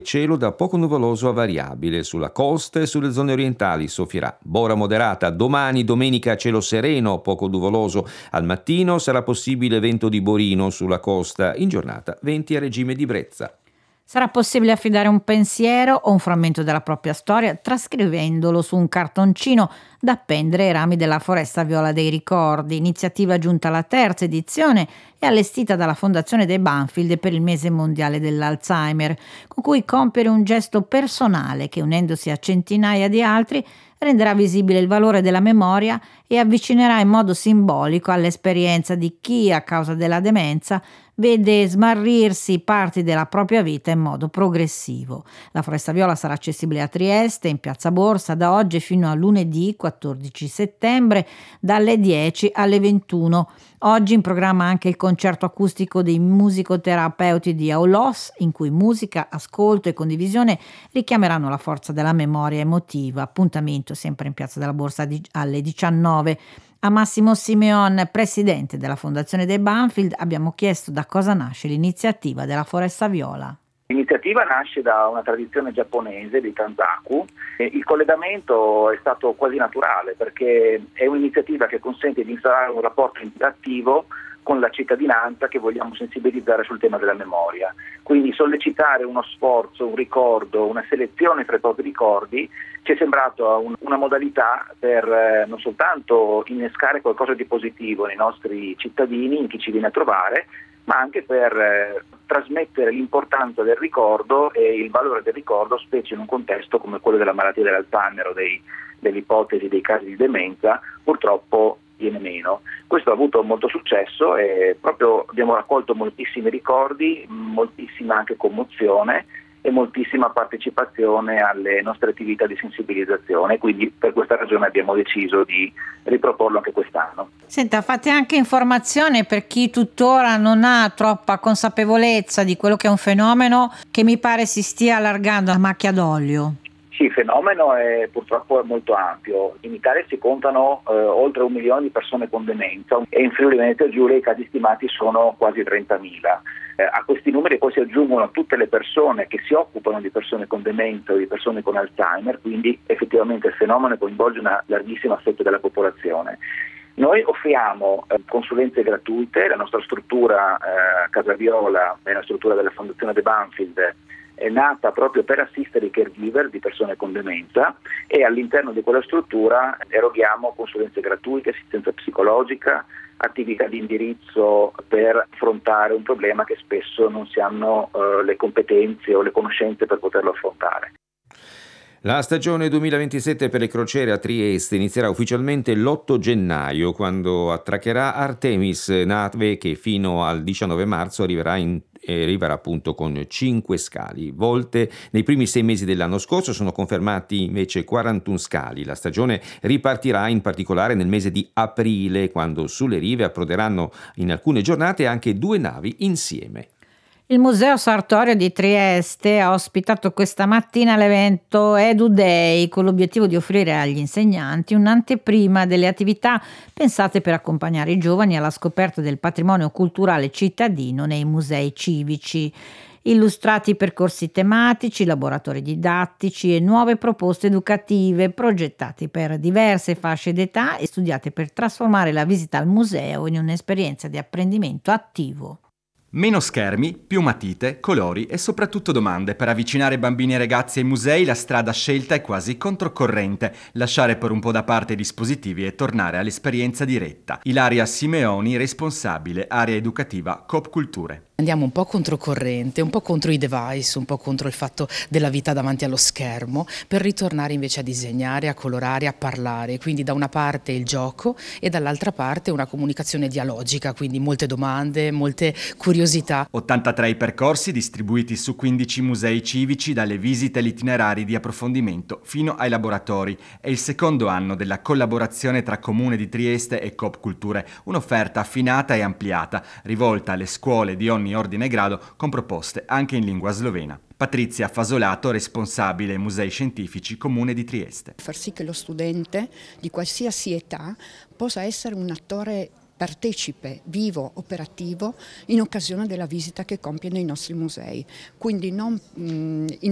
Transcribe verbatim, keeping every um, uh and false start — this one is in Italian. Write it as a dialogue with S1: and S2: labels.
S1: Cielo da poco nuvoloso a variabile sulla costa e sulle zone orientali, soffierà bora moderata. Domani domenica cielo sereno, poco nuvoloso. Al mattino sarà possibile vento di Borino sulla costa, in giornata venti a regime di brezza.
S2: Sarà possibile affidare un pensiero o un frammento della propria storia trascrivendolo su un cartoncino da appendere ai rami della Foresta Viola dei Ricordi, iniziativa giunta alla terza edizione e allestita dalla Fondazione dei Banfield per il mese mondiale dell'Alzheimer, con cui compiere un gesto personale che, unendosi a centinaia di altri, renderà visibile il valore della memoria e avvicinerà in modo simbolico all'esperienza di chi, a causa della demenza, vede smarrirsi parti della propria vita in modo progressivo. La Foresta Viola sarà accessibile a Trieste, in Piazza Borsa, da oggi fino a lunedì quattordici settembre, dalle dieci alle ventuno. Oggi in programma anche il concerto acustico dei musicoterapeuti di Aulos, in cui musica, ascolto e condivisione richiameranno la forza della memoria emotiva. Appuntamento sempre in Piazza della Borsa alle diciannove. A Massimo Simeon, presidente della Fondazione dei Banfield, abbiamo chiesto da cosa nasce l'iniziativa della Foresta Viola.
S3: L'iniziativa nasce da una tradizione giapponese di Tanzaku. Il collegamento è stato quasi naturale perché è un'iniziativa che consente di instaurare un rapporto interattivo con la cittadinanza che vogliamo sensibilizzare sul tema della memoria. Quindi sollecitare uno sforzo, un ricordo, una selezione tra i propri ricordi ci è sembrato un, una modalità per eh, non soltanto innescare qualcosa di positivo nei nostri cittadini, in chi ci viene a trovare, ma anche per eh, trasmettere l'importanza del ricordo e il valore del ricordo, specie in un contesto come quello della malattia dell'Alzheimer o dei, delle ipotesi dei casi di demenza, purtroppo viene meno. Questo ha avuto molto successo e proprio abbiamo raccolto moltissimi ricordi, moltissima anche commozione e moltissima partecipazione alle nostre attività di sensibilizzazione, quindi per questa ragione abbiamo deciso di riproporlo anche quest'anno.
S2: Senta, fate anche informazione per chi tuttora non ha troppa consapevolezza di quello che è un fenomeno che mi pare si stia allargando a macchia d'olio.
S3: Sì, il fenomeno è purtroppo molto ampio. In Italia si contano eh, oltre un milione di persone con demenza e in Friuli Venezia Giulia i casi stimati sono quasi trentamila. Eh, a questi numeri poi si aggiungono tutte le persone che si occupano di persone con demenza o di persone con Alzheimer, quindi effettivamente il fenomeno coinvolge una larghissima fetta della popolazione. Noi offriamo eh, consulenze gratuite, la nostra struttura eh, Casa Viola è la struttura della Fondazione De Banfield, è nata proprio per assistere i caregiver di persone con demenza e all'interno di quella struttura eroghiamo consulenze gratuite, assistenza psicologica, attività di indirizzo per affrontare un problema che spesso non si hanno eh, le competenze o le conoscenze per poterlo affrontare.
S1: La stagione duemilaventisette per le crociere a Trieste inizierà ufficialmente l'otto gennaio, quando attraccherà Artemis, nave che fino al diciannove marzo arriverà in arriverà appunto con cinque scali. Volte nei primi sei mesi dell'anno scorso sono confermati invece quarantuno scali. La stagione ripartirà in particolare nel mese di aprile, quando sulle rive approderanno in alcune giornate anche due navi insieme.
S2: Il Museo Sartorio di Trieste ha ospitato questa mattina l'evento Edu Day con l'obiettivo di offrire agli insegnanti un'anteprima delle attività pensate per accompagnare i giovani alla scoperta del patrimonio culturale cittadino nei musei civici. Illustrati percorsi tematici, laboratori didattici e nuove proposte educative progettati per diverse fasce d'età e studiate per trasformare la visita al museo in un'esperienza di apprendimento attivo.
S4: Meno schermi, più matite, colori e soprattutto domande. Per avvicinare bambini e ragazzi ai musei la strada scelta è quasi controcorrente. Lasciare per un po' da parte i dispositivi e tornare all'esperienza diretta. Ilaria Simeoni, responsabile area educativa Coop Culture.
S5: Andiamo un po' controcorrente, un po' contro i device, un po' contro il fatto della vita davanti allo schermo, per ritornare invece a disegnare, a colorare, a parlare. Quindi da una parte il gioco e dall'altra parte una comunicazione dialogica, quindi molte domande, molte curiosità.
S4: ottantatré i percorsi distribuiti su quindici musei civici, dalle visite agli itinerari di approfondimento fino ai laboratori. È il secondo anno della collaborazione tra Comune di Trieste e Coop Culture, un'offerta affinata e ampliata, rivolta alle scuole di ogni ordine e grado, con proposte anche in lingua slovena. Patrizia Fasolato, responsabile Musei Scientifici Comune di Trieste.
S6: Far sì che lo studente di qualsiasi età possa essere un attore partecipe, vivo, operativo in occasione della visita che compie nei nostri musei. Quindi non mh, in